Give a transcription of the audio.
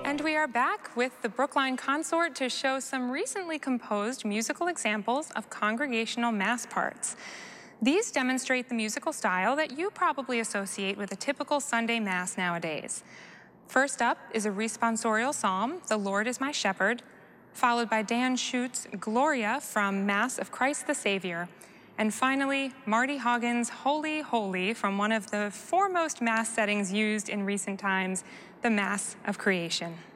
And we are back with the Brookline Consort to show some recently composed musical examples of congregational mass parts. These demonstrate the musical style that you probably associate with a typical Sunday Mass nowadays. First up is a responsorial psalm, "The Lord is my shepherd," followed by Dan Schutt's Gloria from Mass of Christ the Savior, and finally, Marty Haugen's Holy, Holy from one of the foremost Mass settings used in recent times, the Mass of Creation.